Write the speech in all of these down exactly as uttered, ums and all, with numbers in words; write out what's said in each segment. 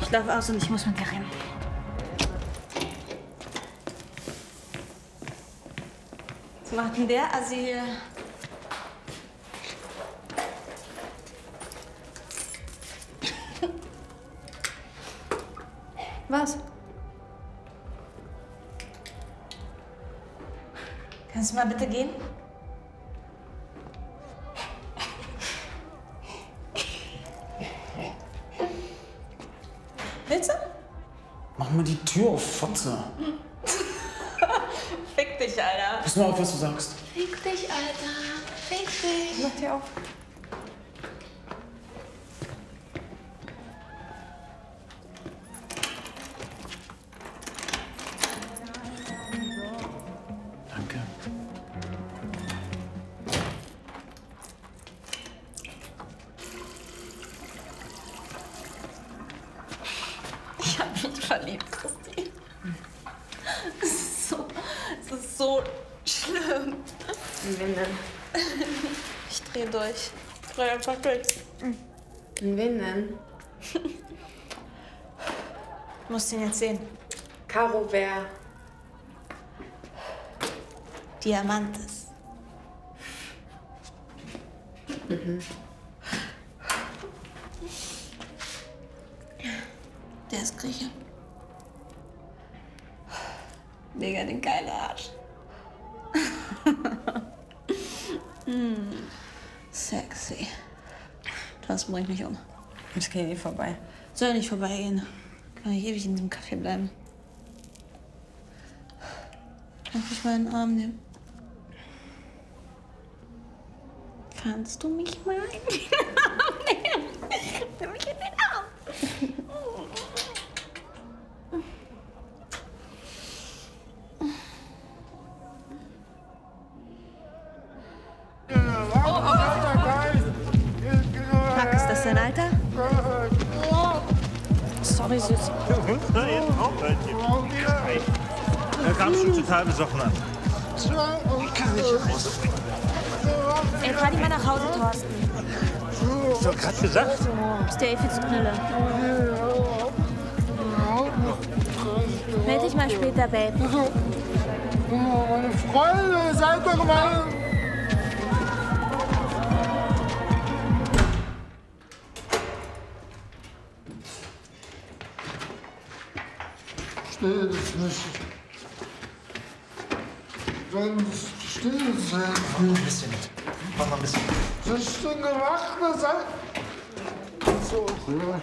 Ich laufe aus und ich muss mit dir reden. Was macht denn der Assi hier? Was? Kannst du mal bitte gehen? Willst du? Mach mal die Tür auf, Fotze. Fick dich, Alter. Pass nur auf, was du sagst. Fick dich, Alter. Fick dich. Mach dir auf. Danke. Ich hab mich verliebt, Christi. Es ist so, es ist so schlimm. In wen denn? Ich dreh durch. Ich dreh einfach durch. In wen denn? Du musst ihn jetzt sehen. Caro wer? Diamantes. Mhm. Der ist Grieche. Mega den geilen Arsch. mm. Sexy. Das bringt mich um. Es geht eh vorbei. Soll nicht vorbeigehen. Kann ich ewig in diesem Café bleiben. Kannst mich mal in den Arm nehmen? Kannst du mich mal in den Arm nehmen? Nimm mich in den Arm. Fuck, ist das dein Alter? Sorry, Süß. Er kam schon total besoffen an. Ey, fahr die mal nach Hause, Thorsten. Hast du gerade gesagt? Ist der eh viel zu knülle. Meld dich mal später, Babe. Meine Freunde, seid doch mal... Still ist nicht. Wenn es still sein will. Ein bisschen mit. Mach mal ein bisschen. Das ist eine gemachte Sache. So, ja.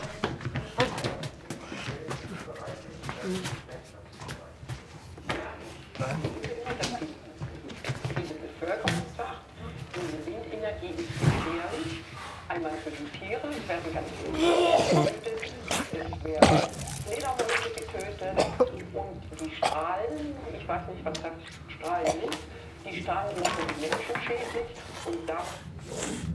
Einmal für die Tiere, die werden ganz getötet. Es werden Fledermäuse getötet und die Strahlen, ich weiß nicht, was das Strahlen sind, die Strahlen sind für die Menschen schädlich und das